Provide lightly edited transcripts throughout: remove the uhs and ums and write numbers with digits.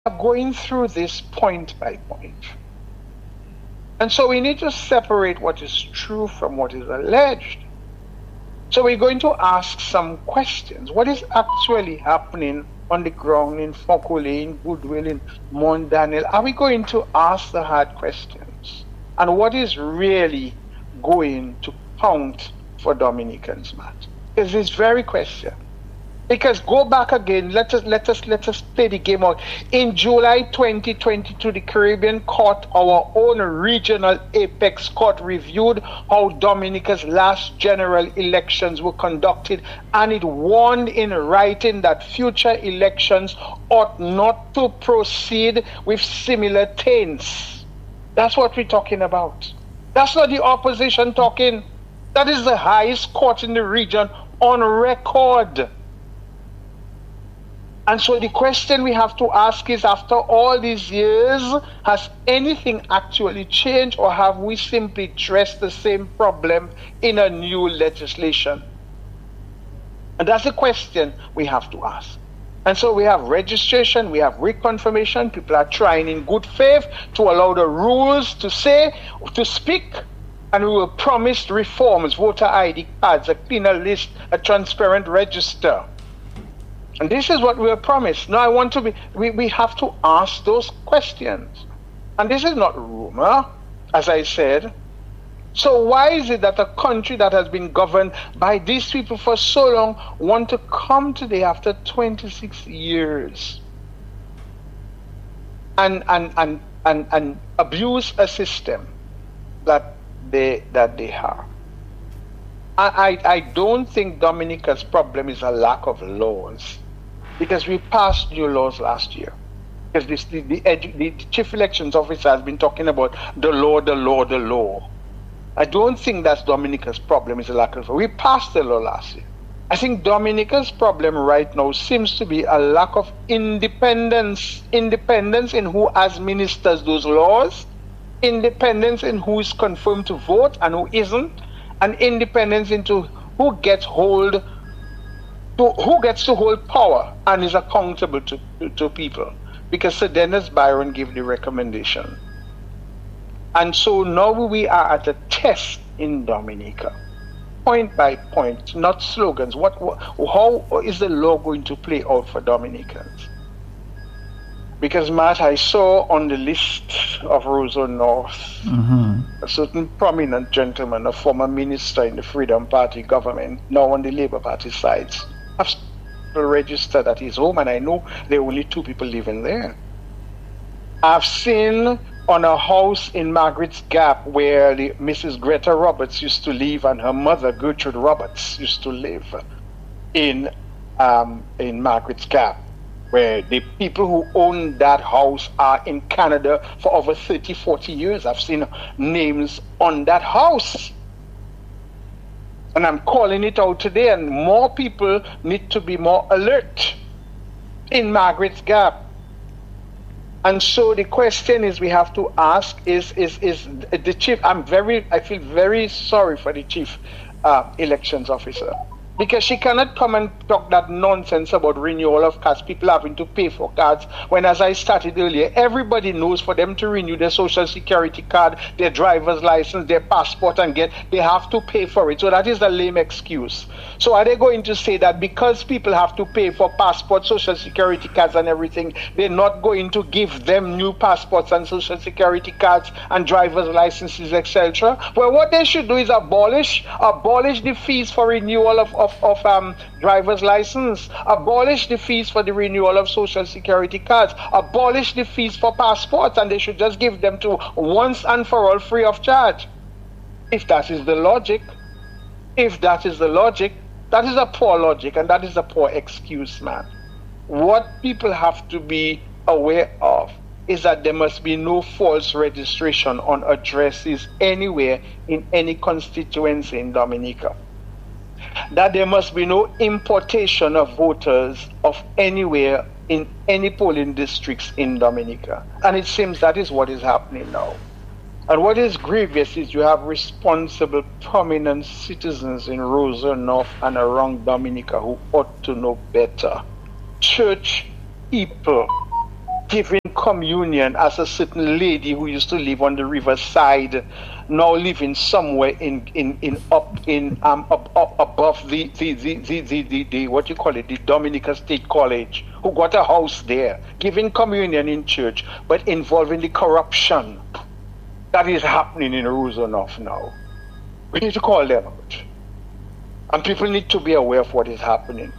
are going through this point by point. And so we need to separate what is true from what is alleged. So we're going to ask some questions. What is actually happening on the ground in Fokole, in Goodwill, in Mount Daniel? Are we going to ask the hard questions? And what is really going to count for Dominicans, Matt? It's this very question. Because go back again, let us play the game out. In July 2022, the Caribbean Court, our own regional apex court, reviewed how Dominica's last general elections were conducted, and it warned in writing that future elections ought not to proceed with similar taints. That's what we're talking about. That's not the opposition talking. That is the highest court in the region on record. And so the question we have to ask is, after all these years, has anything actually changed, or have we simply addressed the same problem in a new legislation? And that's the question we have to ask. And so we have registration, we have reconfirmation. People are trying in good faith to allow the rules to speak, and we will promise reforms, voter ID cards, a cleaner list, a transparent register. And this is what we were promised. Now we have to ask those questions. And this is not rumor, as I said. So why is it that a country that has been governed by these people for so long want to come today after 26 years and abuse a system that they have? I don't think Dominica's problem is a lack of laws, because we passed new laws last year. Because the chief elections officer has been talking about the law. I don't think that's Dominica's problem is a lack of law. We passed the law last year. I think Dominica's problem right now seems to be a lack of independence. Independence in who administers those laws, independence in who is confirmed to vote and who isn't, and independence into who gets to hold power and is accountable to people. Because Sir Dennis Byron gave the recommendation. And so now we are at a test in Dominica, point by point, not slogans. How is the law going to play out for Dominicans? Because, Matt, I saw on the list of Roseau North a certain prominent gentleman, a former minister in the Freedom Party government, now on the Labour Party side, have registered at his home, and I know there are only 2 people living there. I've seen on a house in Margaret's Gap where Mrs. Greta Roberts used to live, and her mother, Gertrude Roberts, used to live in Margaret's Gap, where the people who own that house are in Canada for over 30, 40 years. I've seen names on that house. And I'm calling it out today, and more people need to be more alert in Margaret's Gap. And so the question is we have to ask is the chief, I feel very sorry for the chief elections officer, because she cannot come and talk that nonsense about renewal of cards, people having to pay for cards, when, as I started earlier, everybody knows for them to renew their social security card, their driver's license, their passport, they have to pay for it. So that is a lame excuse. So are they going to say that because people have to pay for passports, social security cards and everything, they're not going to give them new passports and social security cards and driver's licenses, etc.? Well, what they should do is abolish the fees for renewal of driver's license, abolish the fees for the renewal of social security cards, abolish the fees for passports, and they should just give them to once and for all free of charge. If that is the logic, that is a poor logic, and that is a poor excuse, man. What people have to be aware of is that there must be no false registration on addresses anywhere in any constituency in Dominica. That there must be no importation of voters of anywhere in any polling districts in Dominica. And it seems that is what is happening now. And what is grievous is you have responsible, prominent citizens in Roseau North and around Dominica who ought to know better. Church people, giving communion as a certain lady who used to live on the riverside, now living somewhere above the what you call it, the Dominican State College, who got a house there, giving communion in church, but involving the corruption that is happening in Roosevelt now. We need to call them out. And people need to be aware of what is happening.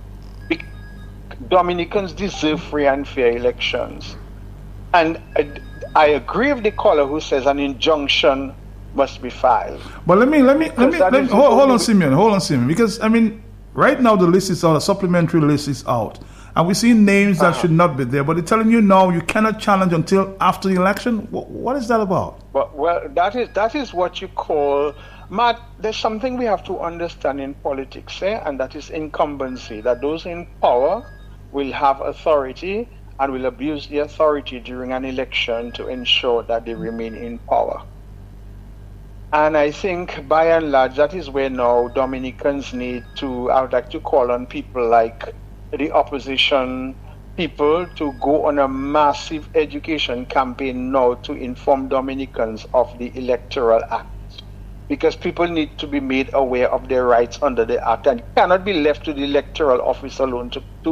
Dominicans deserve free and fair elections. And I agree with the caller who says an injunction must be filed. But let me hold on, Simeon, because I mean, right now the list is out, a supplementary list is out, and we see names that should not be there. But they're telling you now you cannot challenge until after the election. What is that about? Well, that is what you call, Matt. There's something we have to understand in politics, and that is incumbency. That those in power will have authority and will abuse the authority during an election to ensure that they remain in power. And I think by and large that is where now Dominicans need to, I would like to call on people like the opposition people to go on a massive education campaign now to inform Dominicans of the Electoral Act. Because people need to be made aware of their rights under the Act, and cannot be left to the electoral office alone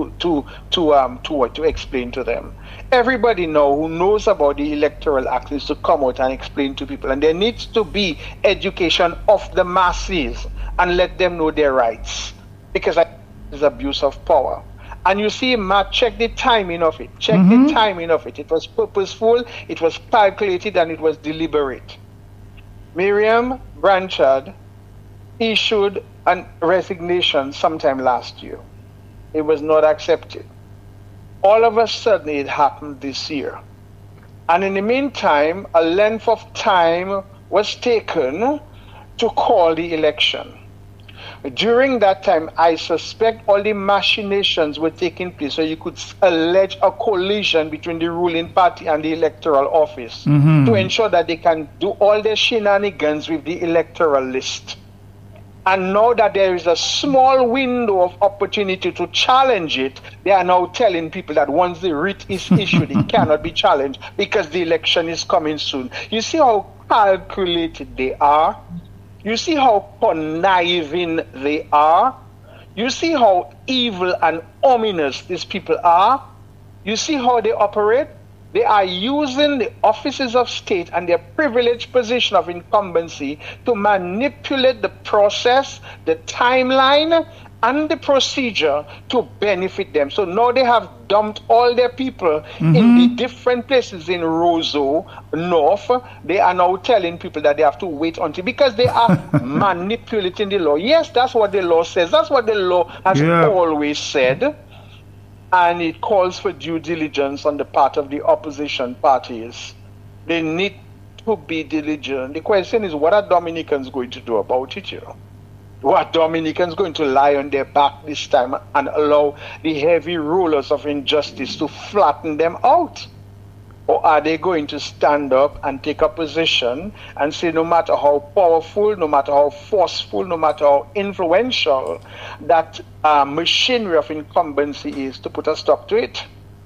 to explain to them. Everybody now who knows about the Electoral Act needs to come out and explain to people, and there needs to be education of the masses and let them know their rights, because that is abuse of power. And you see, Matt, check the timing of it. The timing of it. It was purposeful, it was calculated, and it was deliberate. Miriam Blanchard issued a resignation sometime last year. It was not accepted. All of a sudden, it happened this year. And in the meantime, a length of time was taken to call the election. During that time, I suspect all the machinations were taking place, so you could allege a collision between the ruling party and the electoral office to ensure that they can do all their shenanigans with the electoral list. And now that there is a small window of opportunity to challenge it, they are now telling people that once the writ is issued, it cannot be challenged because the election is coming soon. You see how calculated they are? You see how conniving they are? You see how evil and ominous these people are? You see how they operate? They are using the offices of state and their privileged position of incumbency to manipulate the process, the timeline, and the procedure to benefit them. So now they have dumped all their people in the different places in Roseau North. They are now telling people that they have to wait until, because they are manipulating the law. Yes, that's what the law says. That's what the law has always said. And it calls for due diligence on the part of the opposition parties. They need to be diligent. The question is, what are Dominicans going to do about it, you know? Are Dominicans going to lie on their back this time and allow the heavy rulers of injustice to flatten them out? Or are they going to stand up and take a position and say, no matter how powerful, no matter how forceful, no matter how influential that machinery of incumbency is, to put a stop to it?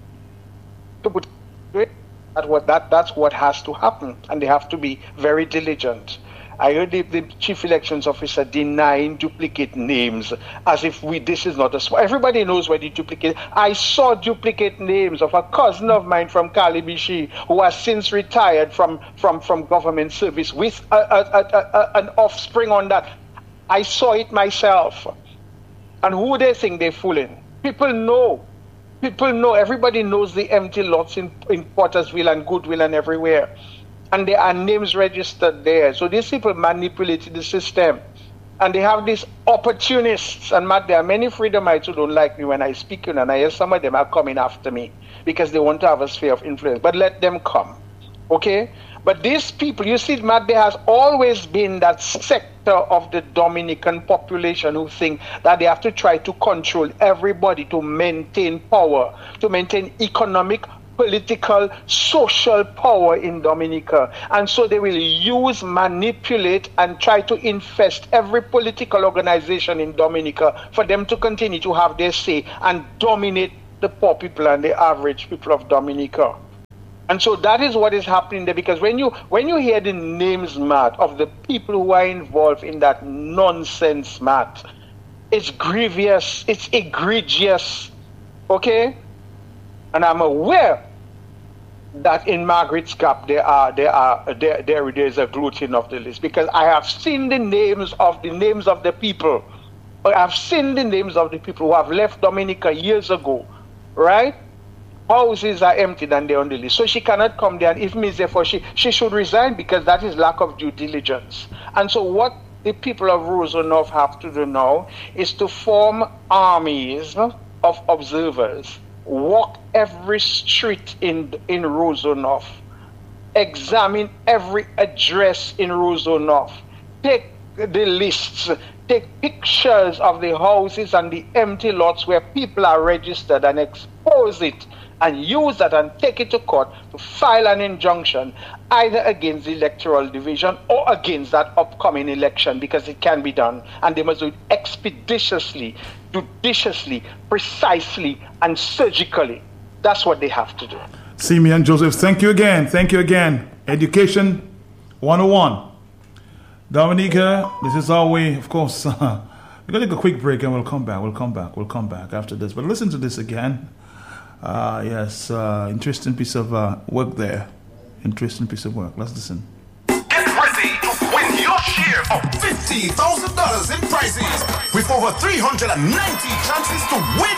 To put to it, that's what has to happen, and they have to be very diligent. I heard the chief elections officer denying duplicate names as if this is not a sport. Everybody knows where the duplicate. I saw duplicate names of a cousin of mine from Calibishi who has since retired from government service with an offspring on that. I saw it myself. And who they think they're fooling? People know. People know. Everybody knows the empty lots in Pottersville and Goodwill and everywhere. And there are names registered there. So these people manipulated the system. And they have these opportunists. And Matt, there are many freedomites who don't like me when I speak, and I hear some of them are coming after me because they want to have a sphere of influence. But let them come. Okay? But these people, you see, Matt, there has always been that sector of the Dominican population who think that they have to try to control everybody to maintain power, to maintain economic, political, social power in Dominica. And so they will use, manipulate, and try to infest every political organization in Dominica for them to continue to have their say and dominate the poor people and the average people of Dominica. And so that is what is happening there, because when you hear the names, Matt, of the people who are involved in that nonsense, Matt, it's grievous, it's egregious, okay? And I'm aware that in Margaret's Gap there is a gluten of the list, because I have seen the names of the people. I've seen the names of the people who have left Dominica years ago, right? Houses are emptied and they're on the list. So she cannot come there, and if means therefore she should resign, because that is lack of due diligence. And so what the people of Roseau North have to do now is to form armies of observers, walk every street in Roseau North, examine every address in Roseau North, take the lists, take pictures of the houses and the empty lots where people are registered, and expose it and use that and take it to court to file an injunction either against the electoral division or against that upcoming election, because it can be done, and they must do it expeditiously, judiciously, precisely, and surgically. That's what they have to do. Simeon Joseph, thank you again. Thank you again. Education 101. Dominica, this is our way, of course. We're going to take a quick break and we'll come back after this. But listen to this again. Yes, interesting piece of work there. Interesting piece of work. Let's listen. Get ready to win your share of $50,000 in prizes with over 390 chances to win